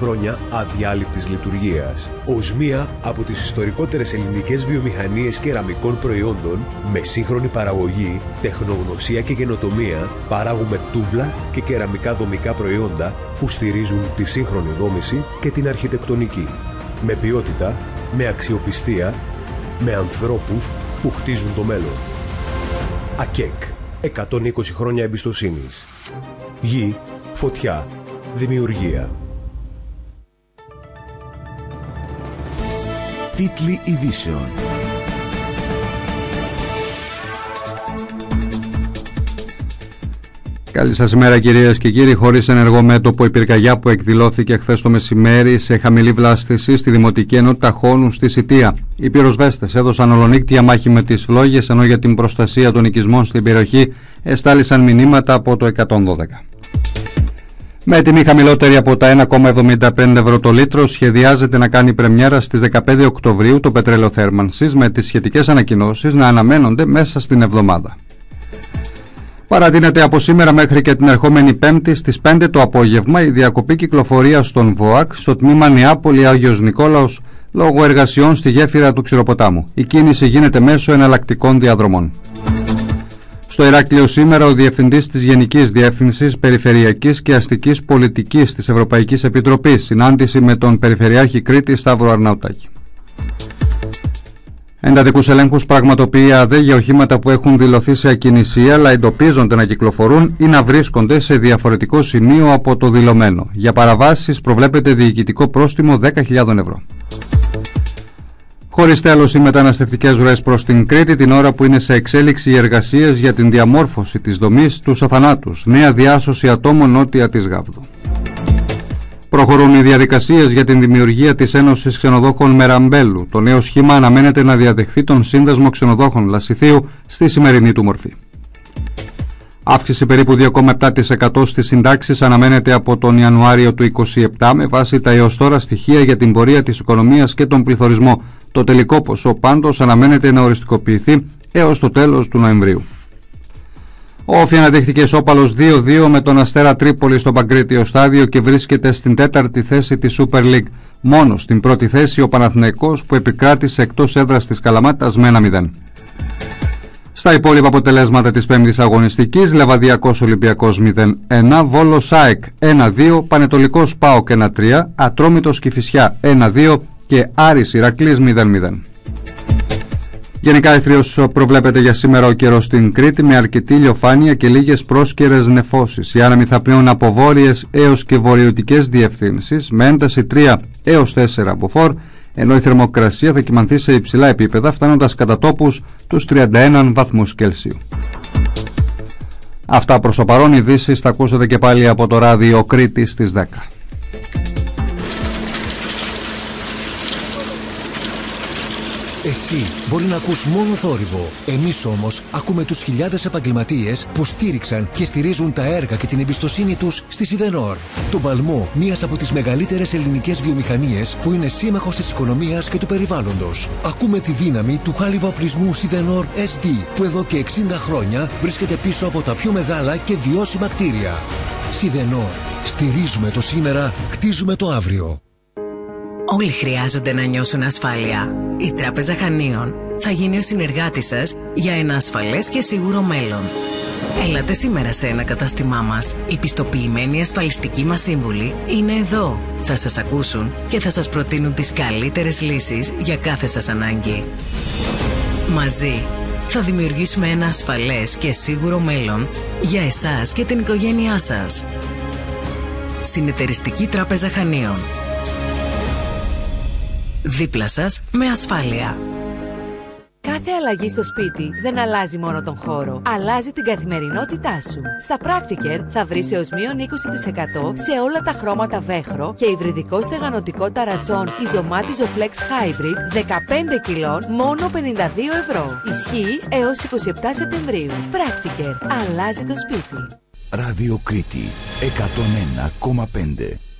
χρόνια αδιάλειπτης λειτουργίας. Ως μία από τις ιστορικότερες ελληνικές βιομηχανίες κεραμικών προϊόντων, με σύγχρονη παραγωγή, τεχνογνωσία και καινοτομία, παράγουμε τούβλα και κεραμικά δομικά προϊόντα που στηρίζουν τη σύγχρονη δόμηση και την αρχιτεκτονική. Με ποιότητα, με αξιοπιστία, με ανθρώπους που χτίζουν το μέλλον. ΑΚΕΚ. 120 χρόνια εμπιστοσύνης. Γη, φωτιά, δημιουργία. Τίτλοι ειδήσεων. Καλή σας ημέρα κυρίες και κύριοι. Χωρίς ενεργό μέτωπο η πυρκαγιά που εκδηλώθηκε χθες το μεσημέρι σε χαμηλή βλάστηση στη Δημοτική Ενότητα Χόνου στη Σιτία. Οι πυροσβέστες έδωσαν ολονύκτια μάχη με τις φλόγες, ενώ για την προστασία των οικισμών στην περιοχή εστάλησαν μηνύματα από το 112. Με τιμή χαμηλότερη από τα 1,75 ευρώ το λίτρο, σχεδιάζεται να κάνει πρεμιέρα στις 15 Οκτωβρίου το πετρέλαιο θέρμανσης, με τις σχετικές ανακοινώσεις να αναμένονται μέσα στην εβδομάδα. Παρατείνεται από σήμερα μέχρι και την ερχόμενη Πέμπτη στις 5 το απόγευμα η διακοπή κυκλοφορίας στον ΒΟΑΚ στο τμήμα Νεάπολη Άγιος Νικόλαος λόγω εργασιών στη γέφυρα του Ξηροποτάμου. Η κίνηση γίνεται μέσω εναλλακτικών διαδρομών. Στο Ηράκλειο σήμερα ο Διευθυντής της Γενικής Διεύθυνσης Περιφερειακής και Αστικής Πολιτικής της Ευρωπαϊκής Επιτροπής, συνάντηση με τον Περιφερειάρχη Κρήτης Σταύρο Αρναουτάκη. Εντατικούς ελέγχους πραγματοποιεί η ΑΔΕ για οχήματα που έχουν δηλωθεί σε ακινησία αλλά εντοπίζονται να κυκλοφορούν ή να βρίσκονται σε διαφορετικό σημείο από το δηλωμένο. Για παραβάσεις προβλέπεται διοικητικό πρόστιμο 10.000 ευρώ. Χωρίς τέλος οι μεταναστευτικές ροές προς την Κρήτη, την ώρα που είναι σε εξέλιξη οι εργασίες για την διαμόρφωση της δομής τους Αθανάτους, νέα διάσωση ατόμων νότια της Γάβδου. Προχωρούν οι διαδικασίες για την δημιουργία της Ένωσης Ξενοδόχων Μεραμπέλου. Το νέο σχήμα αναμένεται να διαδεχθεί τον Σύνδεσμο Ξενοδόχων Λασιθίου στη σημερινή του μορφή. Αύξηση περίπου 2,7% στις συντάξεις αναμένεται από τον Ιανουάριο του 2027 με βάση τα έως τώρα στοιχεία για την πορεία της οικονομίας και τον πληθωρισμό. Το τελικό ποσό πάντως αναμένεται να οριστικοποιηθεί έως το τέλος του Νοεμβρίου. Ο Όφη αναδείχθηκε ισόπαλος 2-2 με τον Αστέρα Τρίπολη στο Παγκρίτιο στάδιο και βρίσκεται στην 4η θέση της Super League. Μόνο στην πρώτη θέση ο Παναθηναϊκός που επικράτησε εκτός έδρας της Καλαμάτας με 1-0. Στα υπόλοιπα αποτελέσματα της 5ης αγωνιστικής, Λεβαδιακός Ολυμπιακός 0-1, Βόλος ΑΕΚ 1-2, Πανετολικός ΠΑΟΚ 1-3, Ατρόμητος Κηφισιά 1-2 και Άρης Ηρακλής 0-0. Γενικά αιθρίως προβλέπεται για σήμερα ο καιρός στην Κρήτη με αρκετή ηλιοφάνεια και λίγες πρόσκαιρες νεφώσεις. Οι άνεμοι θα πνέουν από βόρειες έως και βορειοτικές διευθύνσεις με ένταση 3 έως 4 από φορ, ενώ η θερμοκρασία θα κυμανθεί σε υψηλά επίπεδα φτάνοντας κατά τόπους τους 31 βαθμούς Κελσίου. Αυτά προς το παρόν. Ειδήσεις θα ακούσετε και πάλι από το ράδιο Κρήτη στις 10. Εσύ μπορεί να ακούς μόνο θόρυβο. Εμείς όμως ακούμε τους χιλιάδες επαγγελματίες που στήριξαν και στηρίζουν τα έργα και την εμπιστοσύνη τους στη Σιδενόρ. Το παλμό μιας από τις μεγαλύτερες ελληνικές βιομηχανίες που είναι σύμμαχος της οικονομίας και του περιβάλλοντος. Ακούμε τη δύναμη του χάλιβα-οπλισμού Σιδενόρ SD που εδώ και 60 χρόνια βρίσκεται πίσω από τα πιο μεγάλα και βιώσιμα κτίρια. Σιδενόρ. Στηρίζουμε το σήμερα, χτίζουμε το αύριο. Όλοι χρειάζονται να νιώσουν ασφάλεια. Η Τράπεζα Χανίων θα γίνει ο συνεργάτης σας για ένα ασφαλές και σίγουρο μέλλον. Έλατε σήμερα σε ένα κατάστημά μας. Οι πιστοποιημένοι ασφαλιστικοί μας σύμβουλοι είναι εδώ. Θα σας ακούσουν και θα σας προτείνουν τις καλύτερες λύσεις για κάθε σας ανάγκη. Μαζί θα δημιουργήσουμε ένα ασφαλές και σίγουρο μέλλον για εσάς και την οικογένειά σας. Συνεταιριστική Τράπεζα Χανίων. Δίπλα σας με ασφάλεια. Κάθε αλλαγή στο σπίτι δεν αλλάζει μόνο τον χώρο, αλλάζει την καθημερινότητά σου. Στα Practiker θα βρεις έως μείον 20% σε όλα τα χρώματα βέχρο και υβριδικό στεγανοτικό ταρατσόν Isomat Flex Hybrid 15 κιλών μόνο 52 ευρώ. Ισχύει έως 27 Σεπτεμβρίου. Practiker. Αλλάζει το σπίτι. Ράδιο Κρήτη 101,5.